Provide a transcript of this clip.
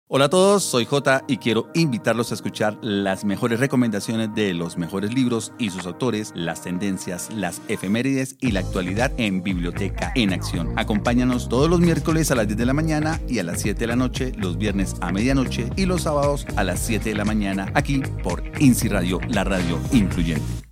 Hola a todos, soy Jota y quiero invitarlos a escuchar las mejores recomendaciones de los mejores libros y sus autores, las tendencias, las efemérides y la actualidad en Biblioteca en Acción. Acompáñanos todos los miércoles a las 10 de la mañana y a las 7 de la noche, los viernes a medianoche y los sábados a las 7 de la mañana aquí por INSI Radio, la radio incluyente.